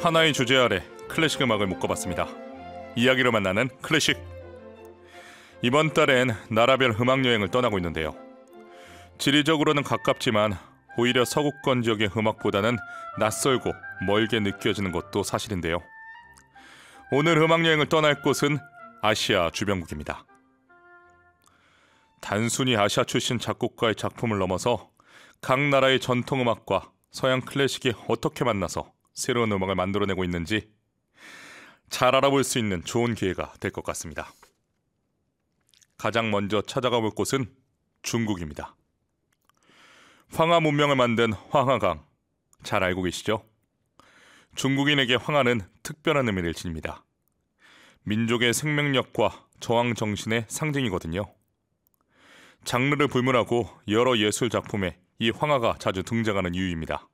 하나의 주제 아래 클래식 음악을 묶어봤습니다. 이야기로 만나는 클래식. 이번 달엔 나라별 음악 여행을 떠나고 있는데요. 지리적으로는 가깝지만 오히려 서구권 지역의 음악보다는 낯설고 멀게 느껴지는 것도 사실인데요. 오늘 음악 여행을 떠날 곳은 아시아 주변국입니다. 단순히 아시아 출신 작곡가의 작품을 넘어서 각 나라의 전통 음악과 서양 클래식이 어떻게 만나서 새로운 음악을 만들어내고 있는지 잘 알아볼 수 있는 좋은 기회가 될 것 같습니다. 가장 먼저 찾아가 볼 곳은 중국입니다. 황하 문명을 만든 황하강, 잘 알고 계시죠? 중국인에게 황하는 특별한 의미를 지닙니다. 민족의 생명력과 저항 정신의 상징이거든요. 장르를 불문하고 여러 예술 작품에 이 황하가 자주 등장하는 이유입니다.